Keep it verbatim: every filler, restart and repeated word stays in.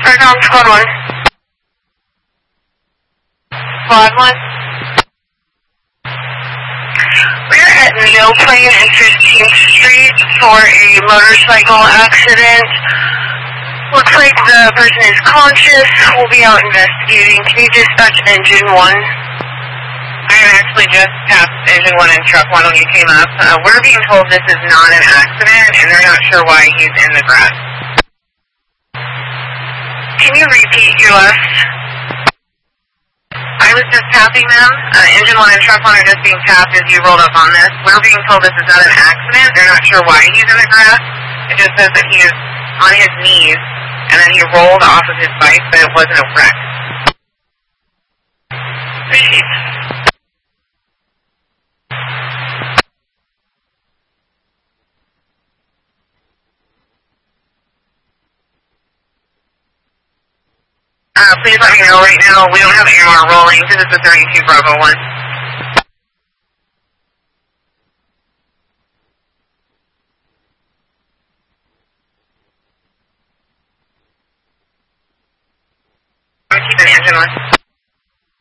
Right on, squad one. Squad one. We're at No Plane and fifteenth Street for a motorcycle accident. Looks like the person is conscious. We'll be out investigating. Can you dispatch engine one? I actually just passed engine one and truck one when you came up. Uh, we're being told this is not an accident, and they're not sure why he's in the grass. Can you repeat your last? I was just tapping them. Uh, engine one and truck one are just being tapped as you rolled up on this. We're being told this is not an accident. They're not sure why he's in the grass. It just says that he is on his knees, and then he rolled off of his bike, but it wasn't a wreck. Receive. Uh, please let me know right now. We don't have A M R rolling because it's a thirty-two Bravo one. I'm keeping engine one.